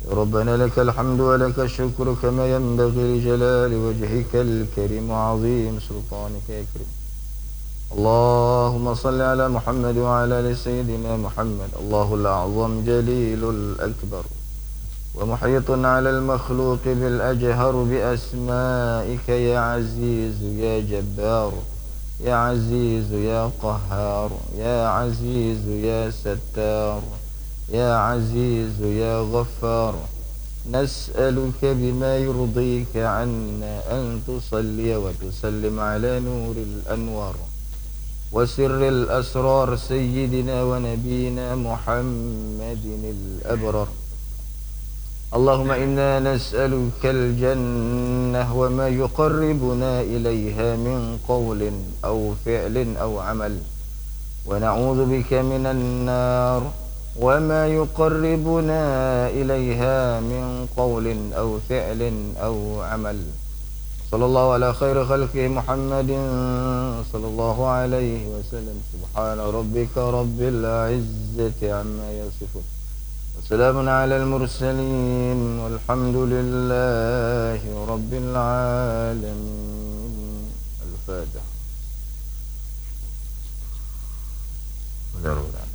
يا ربنا لك الحمد ولك الشكر كما ينبغي لجلال وجهك الكريم وعظيم سلطانك يا كريم. اللهم صل على محمد وعلى ال سيدنا محمد. الله الأعظم جليل الأكبر ومحيط على المخلوق بالأجهر بأسمائك يا عزيز يا جبار يا عزيز يا قهار يا عزيز يا ستار يا عزيز يا غفار. نسألك بما يرضيك عنا أن تصلي وتسلم على نور الأنوار وسر الأسرار سيدنا ونبينا محمد الأبرار. اللهم إنا نسألك الجنة وما يقربنا إليها من قول أو فعل أو عمل، ونعوذ بك من النار وما يقربنا إليها من قول أو فعل أو عمل. صلى الله على خير خلقه محمد صلى الله عليه وسلم. سبحان ربك رب العزة عما يصفون وسلام على المرسلين والحمد لله رب العالمين. الفاتحة.